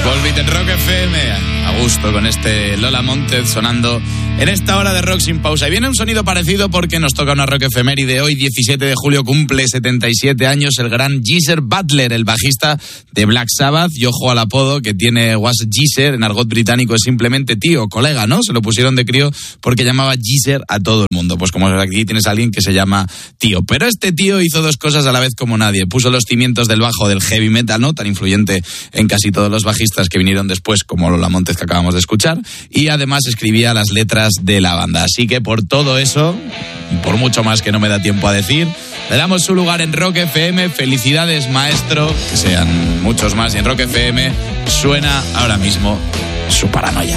Volbeat en Rock FM, a gusto con este Lola Montez sonando en esta hora de Rock sin pausa. Y viene un sonido parecido porque nos toca una rock efeméride. Hoy, 17 de julio, cumple 77 años el gran Geezer Butler, el bajista de Black Sabbath. Y ojo al apodo que tiene Was Geezer, en argot británico es simplemente tío, colega, ¿no? Se lo pusieron de crío porque llamaba Geezer a todo el mundo. Pues como aquí tienes a alguien que se llama tío. Pero este tío hizo dos cosas a la vez como nadie. Puso los cimientos del bajo del heavy metal, ¿no? Tan influyente en casi todos los bajistas que vinieron después, como Lola Montez que acabamos de escuchar. Y además escribía las letras de la banda. Así que por todo eso, y por mucho más que no me da tiempo a decir, le damos su lugar en Rock FM. Felicidades, maestro, que sean muchos más. Y en Rock FM suena ahora mismo Su Paranoia.